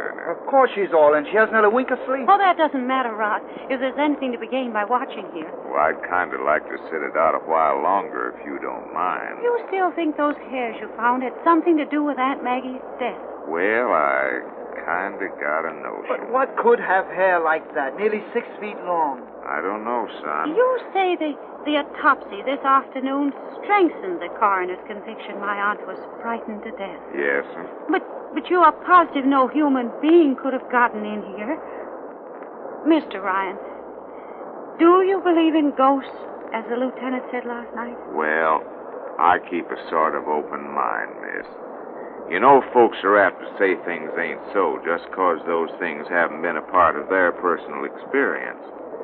Turner. Of course she's all in. She hasn't had a wink of sleep. Oh, that doesn't matter, Rod. If there's anything to be gained by watching here. Well, I'd kind of like to sit it out a while longer, if you don't mind. You still think those hairs you found had something to do with Aunt Maggie's death? Well, I kind of got a notion. But what could have hair like that, nearly 6 feet long? I don't know, son. You say the autopsy this afternoon strengthened the coroner's conviction my aunt was frightened to death. Yes, sir. But you are positive no human being could have gotten in here. Mr. Ryan, do you believe in ghosts, as the lieutenant said last night? Well, I keep a sort of open mind, miss. You know, folks are apt to say things ain't so just 'cause those things haven't been a part of their personal experience.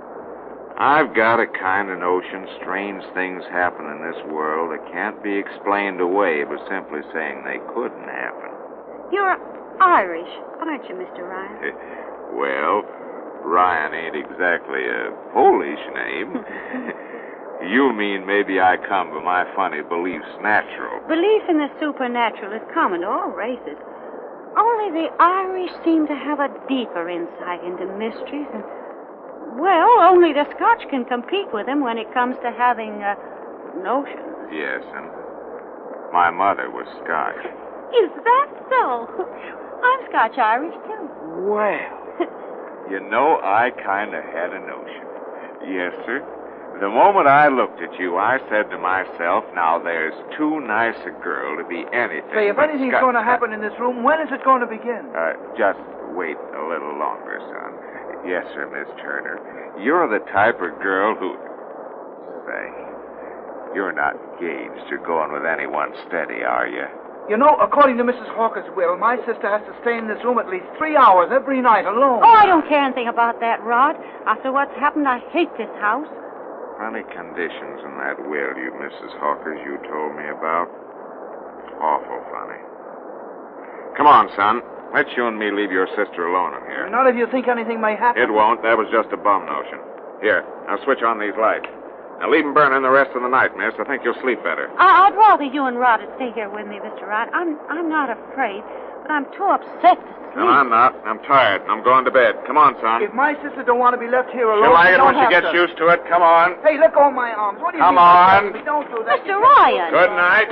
I've got a kind of notion strange things happen in this world that can't be explained away by simply saying they couldn't happen. You're Irish, aren't you, Mr. Ryan? Well, Ryan ain't exactly a Polish name. You mean maybe I come by my funny beliefs natural. Belief in the supernatural is common to all races. Only the Irish seem to have a deeper insight into mysteries, and, well, only the Scotch can compete with them when it comes to having notions. Yes, and my mother was Scotch. Is that so? I'm Scotch-Irish, too. Well. You know, I kind of had a notion. Yes, sir. The moment I looked at you, I said to myself, now there's too nice a girl to be anything. Say, if but anything's going to happen in this room, when is it going to begin? Just wait a little longer, son. Yes, sir, Miss Turner. You're the type of girl who... Say, you're not engaged or going with anyone steady, are you? You know, according to Mrs. Hawker's will, my sister has to stay in this room at least 3 hours every night alone. Oh, I don't care anything about that, Rod. After what's happened, I hate this house. Funny conditions in that will you, Mrs. Hawkers, you told me about. Awful funny. Come on, son. Let you and me leave your sister alone in here. Not if you think anything may happen. It won't. That was just a bum notion. Here, now switch on these lights. Now leave them burning the rest of the night, miss. I think you'll sleep better. I'd rather you and Rod stay here with me, Mr. Rod. I'm not afraid, but I'm too upset to sleep. And I'm not. I'm tired, and I'm going to bed. Come on, son. If my sister don't want to be left here alone, She'll like it don't when she have gets to. used to it. Come on. Hey, let go of my arms. What do you Come mean? on. Don't do that. Mr. Ryan. Good night.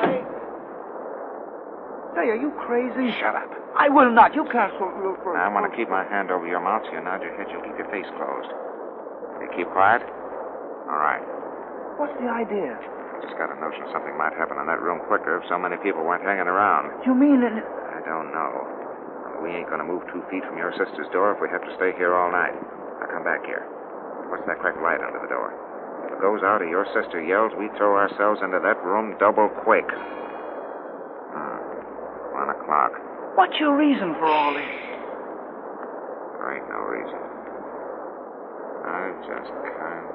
Say, are you crazy? Shut up. I will not. You can't look for... I want to keep my hand over your mouth so you nod your head. You'll keep your face closed. You keep quiet? All right. What's the idea? Just got a notion something might happen in that room quicker if so many people weren't hanging around. You mean... I don't know. We ain't going to move 2 feet from your sister's door if we have to stay here all night. Now come back here. What's that cracked light under the door? If it goes out or your sister yells, we throw ourselves into that room double quick. 1 o'clock. What's your reason for all this? There ain't no reason. I just kind